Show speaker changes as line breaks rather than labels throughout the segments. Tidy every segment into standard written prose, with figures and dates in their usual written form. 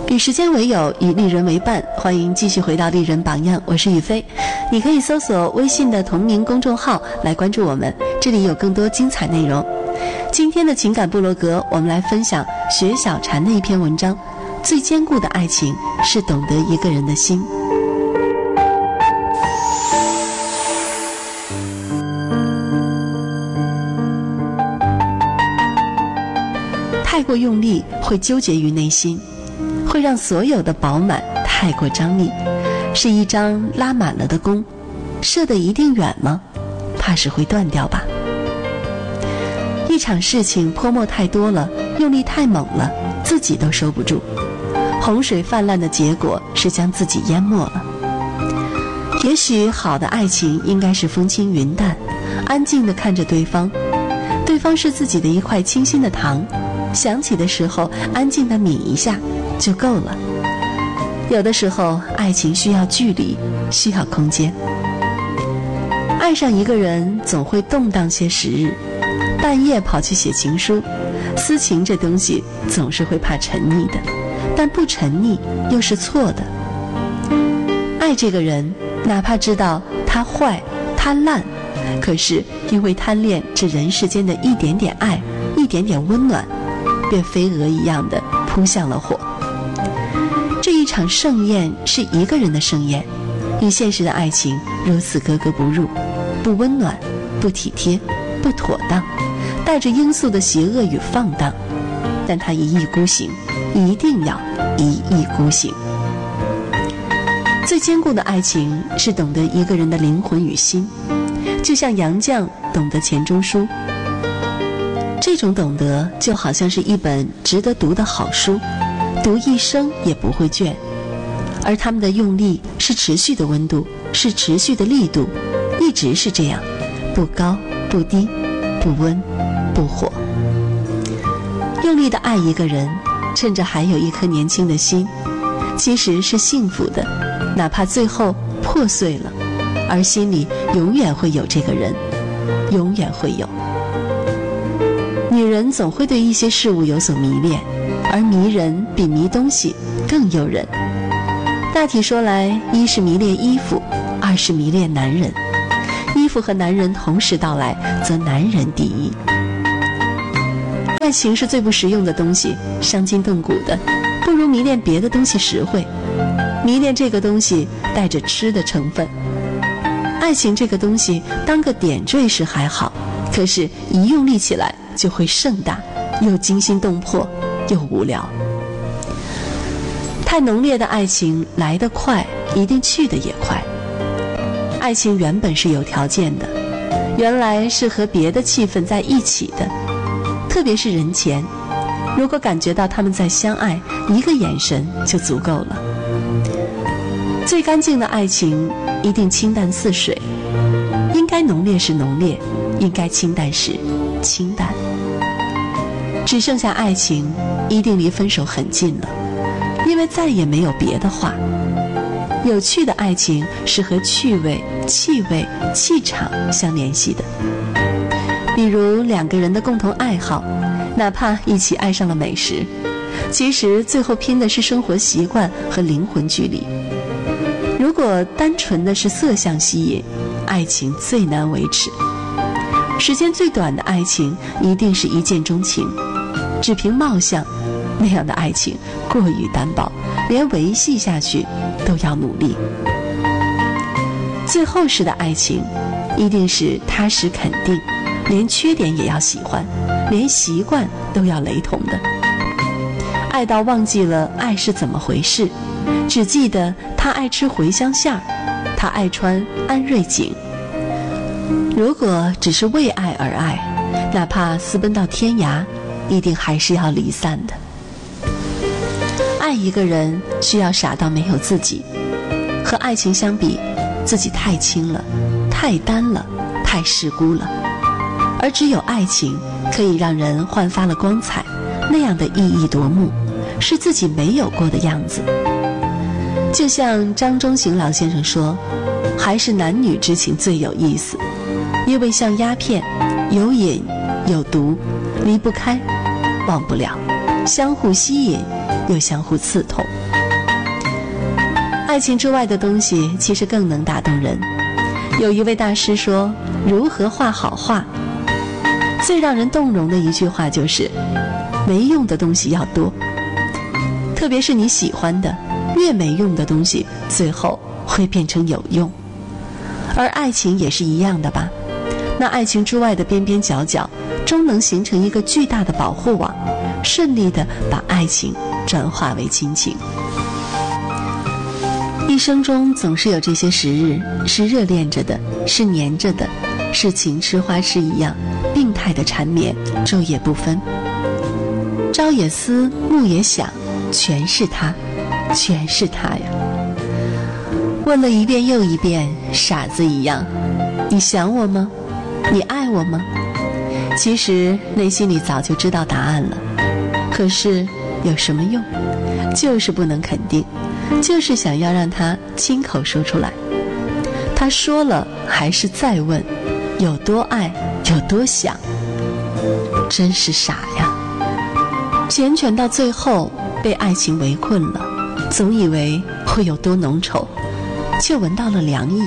与时间为友，与丽人为伴，欢迎继续回到丽人榜样，我是雨飞。你可以搜索微信的同名公众号来关注我们，这里有更多精彩内容。今天的情感部落格，我们来分享雪小禅的一篇文章，最坚固的爱情是懂得一个人的心。太过用力会纠结于内心，会让所有的饱满太过张力，是一张拉满了的弓，射得一定远吗？怕是会断掉吧。一场事情泼墨太多了，用力太猛了，自己都收不住，洪水泛滥的结果是将自己淹没了。也许好的爱情应该是风轻云淡，安静地看着对方，对方是自己的一块清新的糖，想起的时候安静地抿一下就够了。有的时候爱情需要距离，需要空间。爱上一个人总会动荡些时日，半夜跑去写情书，私情这东西总是会怕沉溺的，但不沉溺又是错的。爱这个人，哪怕知道他坏他烂，可是因为贪恋这人世间的一点点爱，一点点温暖，便飞蛾一样的扑向了火。这一场盛宴是一个人的盛宴，与现实的爱情如此格格不入，不温暖，不体贴，不妥当，带着罂粟的邪恶与放荡。但他一意孤行，一定要一意孤行。最坚固的爱情是懂得一个人的灵魂与心，就像杨绛懂得钱钟书。这种懂得就好像是一本值得读的好书，读一生也不会倦。而他们的用力是持续的温度，是持续的力度，一直是这样，不高不低，不温不火。用力的爱一个人，趁着还有一颗年轻的心，其实是幸福的，哪怕最后破碎了，而心里永远会有这个人，永远会有。女人总会对一些事物有所迷恋，而迷人比迷东西更诱人。大体说来，一是迷恋衣服，二是迷恋男人。衣服和男人同时到来，则男人第一。爱情是最不实用的东西，伤筋动骨的，不如迷恋别的东西实惠。迷恋这个东西带着吃的成分。爱情这个东西当个点缀时还好，可是一用力起来就会盛大，又惊心动魄，又无聊。太浓烈的爱情来得快，一定去得也快。爱情原本是有条件的，原来是和别的气氛在一起的，特别是人前，如果感觉到他们在相爱，一个眼神就足够了。最干净的爱情一定清淡似水，应该浓烈时浓烈，应该清淡时清淡。只剩下爱情，一定离分手很近了，因为再也没有别的话。有趣的爱情是和趣味、气味、气场相联系的，比如两个人的共同爱好，哪怕一起爱上了美食，其实最后拼的是生活习惯和灵魂距离。如果单纯的是色相吸引，爱情最难维持。时间最短的爱情一定是一见钟情，只凭貌相，那样的爱情过于单薄，连维系下去都要努力。最厚实的爱情一定是踏实肯定，连缺点也要喜欢，连习惯都要雷同的。爱到忘记了爱是怎么回事，只记得他爱吃茴香馅儿，他爱穿安瑞锦。如果只是为爱而爱，哪怕私奔到天涯，一定还是要离散的。爱一个人需要傻到没有自己，和爱情相比，自己太轻了，太单了，太世故了。而只有爱情可以让人焕发了光彩，那样的熠熠夺目，是自己没有过的样子。就像张中行老先生说，还是男女之情最有意思，因为像鸦片，有瘾有毒，离不开忘不了。 相互吸引又相互刺痛。爱情之外的东西其实更能打动人。有一位大师说，如何画好画？最让人动容的一句话就是，没用的东西要多，特别是你喜欢的，越没用的东西，最后会变成有用。而爱情也是一样的吧？那爱情之外的边边角角，终能形成一个巨大的保护网，顺利地把爱情转化为亲情。一生中总是有这些时日，是热恋着的，是黏着的，是情痴花痴一样病态的缠绵，昼夜不分。朝也思，暮也想，全是他，全是他呀。问了一遍又一遍，傻子一样，你想我吗？你爱我吗？其实内心里早就知道答案了，可是有什么用？就是不能肯定，就是想要让他亲口说出来。他说了还是再问，有多爱有多想，真是傻呀。缱绻到最后被爱情围困了，总以为会有多浓稠，却闻到了凉意。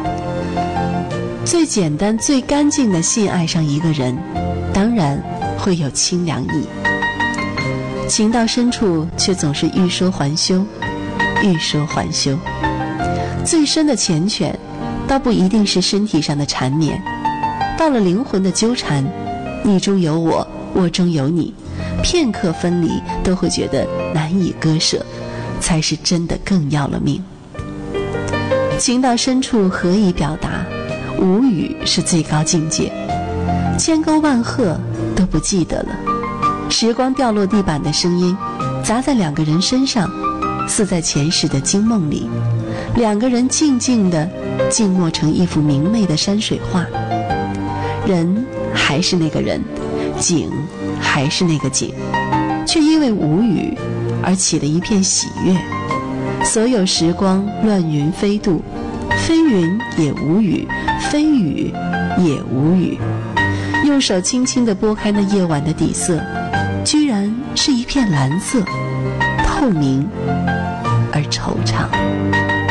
最简单最干净的信爱上一个人，当然会有清凉意。情到深处却总是欲说还休，欲说还休。最深的缱绻倒不一定是身体上的缠绵，到了灵魂的纠缠，你中有我，我中有你，片刻分离都会觉得难以割舍，才是真的更要了命。情到深处何以表达？无语是最高境界，千沟万壑都不记得了。时光掉落地板的声音，砸在两个人身上，似在前世的惊梦里。两个人静静地静默成一幅明媚的山水画，人还是那个人，景还是那个景，却因为无语而起了一片喜悦。所有时光乱云飞渡，飞云也无语，飞雨也无语。用手轻轻地拨开那夜晚的底色，居然是一片蓝色，透明而惆怅。